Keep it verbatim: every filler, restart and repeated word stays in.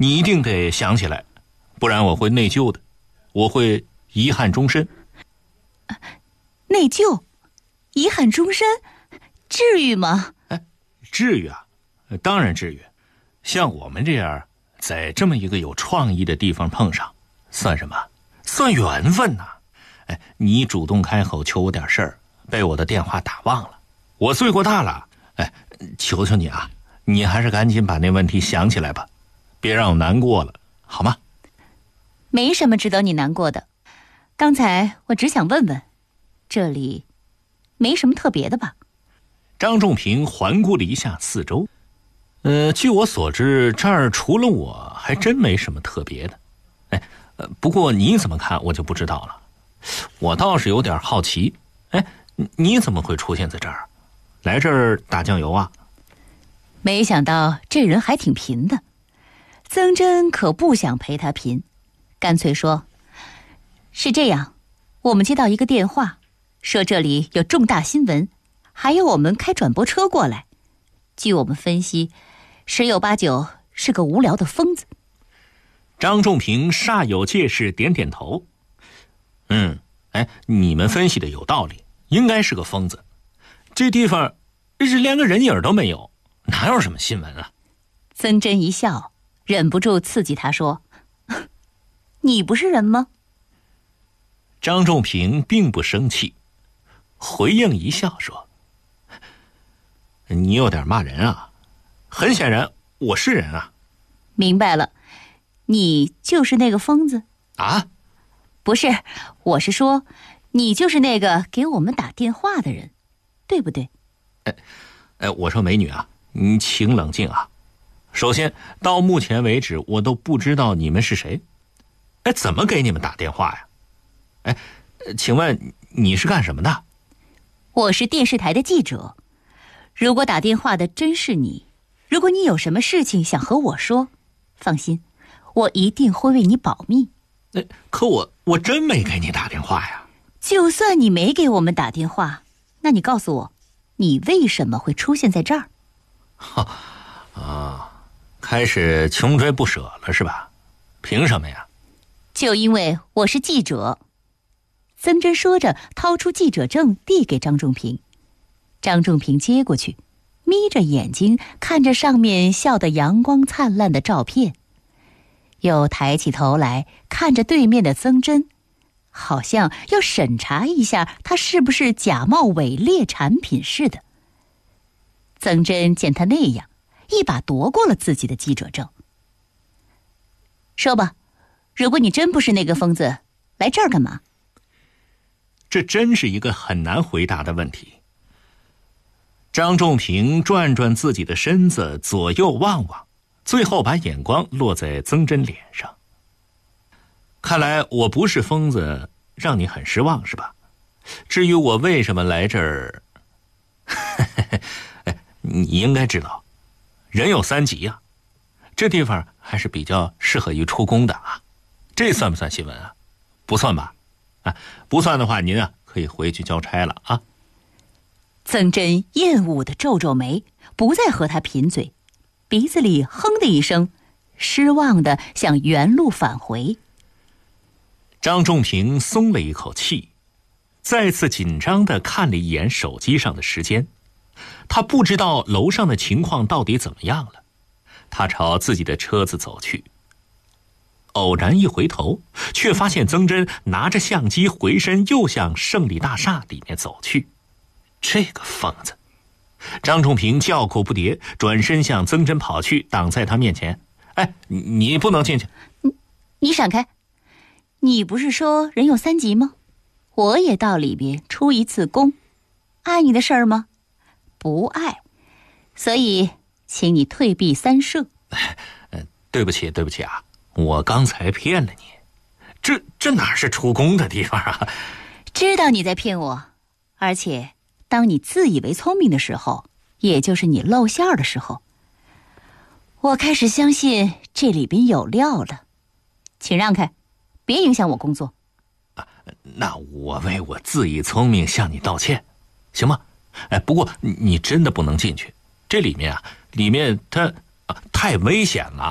你一定得想起来，不然我会内疚的，我会遗憾终身。 啊、内疚？遗憾终身？至于吗？ 哎，至于啊，当然至于。像我们这样在这么一个有创意的地方碰上，算什么？算缘分呐、啊！哎，你主动开口求我点事儿，被我的电话打忘了，我罪过大了。哎，求求你啊，你还是赶紧把那问题想起来吧，别让我难过了，好吗？ 没什么值得你难过的。刚才我只想问问，这里没什么特别的吧？ 张仲平环顾了一下四周，呃，据我所知，这儿除了我，还真没什么特别的。哎，呃，不过你怎么看，我就不知道了。我倒是有点好奇，哎，你怎么会出现在这儿？来这儿打酱油啊？ 没想到这人还挺贫的。曾真可不想陪他贫，干脆说：“是这样，我们接到一个电话，说这里有重大新闻，还要我们开转播车过来。据我们分析，十有八九是个无聊的疯子。” 张仲平煞有介事点点头。嗯，哎，你们分析的有道理，应该是个疯子。这地方是连个人影都没有，哪有什么新闻啊？ 曾真一笑，忍不住刺激他说：“你不是人吗？” 张仲平并不生气，回应一笑说：“你有点骂人啊，很显然我是人啊。” 明白了，你就是那个疯子啊？ 不是，我是说，你就是那个给我们打电话的人，对不对？ 哎，哎，我说美女啊，你请冷静啊。首先，到目前为止，我都不知道你们是谁。哎，怎么给你们打电话呀？哎，请问你是干什么的？ 我是电视台的记者。如果打电话的真是你，如果你有什么事情想和我说，放心，我一定会为你保密。 哎，可我我真没给你打电话呀。 就算你没给我们打电话，那你告诉我，你为什么会出现在这儿？ 哈啊，开始穷追不舍了是吧？凭什么呀？ 就因为我是记者。曾真说着，掏出记者证递给张仲平。张仲平接过去，眯着眼睛看着上面笑得阳光灿烂的照片，又抬起头来看着对面的曾真，好像要审查一下他是不是假冒伪劣产品似的。曾真见他那样，一把夺过了自己的记者证。说吧，如果你真不是那个疯子，来这儿干嘛？ 这真是一个很难回答的问题。张仲平转转自己的身子，左右望望，最后把眼光落在曾真脸上。看来我不是疯子，让你很失望是吧？至于我为什么来这儿，你应该知道，人有三急啊，这地方还是比较适合于出工的啊。这算不算新闻啊？不算吧？啊，不算的话，您啊可以回去交差了啊。 曾真厌恶地皱皱眉，不再和他贫嘴，鼻子里哼的一声，失望地向原路返回。 张仲平松了一口气，再次紧张地看了一眼手机上的时间。他不知道楼上的情况到底怎么样了，他朝自己的车子走去。偶然一回头，却发现曾真拿着相机回身又向胜利大厦里面走去。这个疯子！张仲平叫苦不迭，转身向曾真跑去，挡在他面前。哎，你不能进去！ 你你闪开！你不是说人有三急吗？我也到里边出一次工，碍你的事儿吗？不碍，所以请你退避三舍。 呃，对不起，对不起啊，我刚才骗了你。这这哪是出工的地方啊？ 知道你在骗我，而且当你自以为聪明的时候，也就是你露馅儿的时候，我开始相信这里边有料了。请让开，别影响我工作。 啊，那我为我自以聪明向你道歉，行吗？哎，不过你真的不能进去，这里面啊，里面它、啊、太危险了